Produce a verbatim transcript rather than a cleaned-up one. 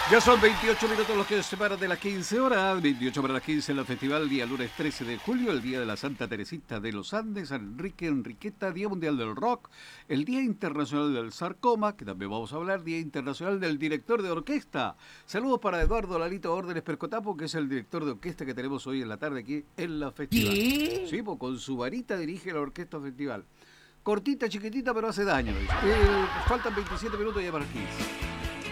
Ya son veintiocho minutos los que nos separan de las quince horas, veintiocho para las quince en el festival, día lunes trece de julio, el día de la Santa Teresita de los Andes, San Enrique Enriqueta, Día Mundial del Rock, el Día Internacional del Sarcoma, que también vamos a hablar, Día Internacional del Director de Orquesta. Saludos para Eduardo Lalito Órdenes Percotapo, que es el director de orquesta que tenemos hoy en la tarde aquí en la festival. ¿Qué? Sí, pues con su varita dirige la orquesta festival. Cortita, chiquitita, pero hace daño. Eh, faltan veintisiete minutos ya para las quince.